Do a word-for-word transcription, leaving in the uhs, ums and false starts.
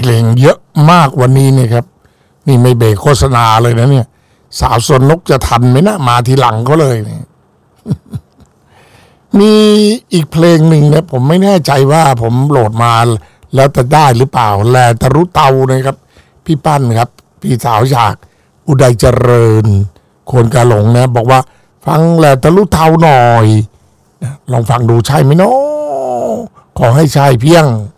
เพลงเยอะมากวันนี้เนี่ยครับนี่ไม่เบรกโฆษณาเลยนะเนี่ยสาวสนนกจะทันไหมนะมาทีหลังเขาเลยเนี่ย มีอีกเพลงหนึ่งนะผมไม่แน่ใจว่าผมโหลดมาแล้วจะได้หรือเปล่าแลตะรุเตานะครับพี่ปั้นครับพี่สาวจากอุดัยเจริญโคนกาหลงนะบอกว่าฟังแลตะรุเตาหน่อยนะลองฟังดูใช่ไหมเนาะขอให้ใช่เพียง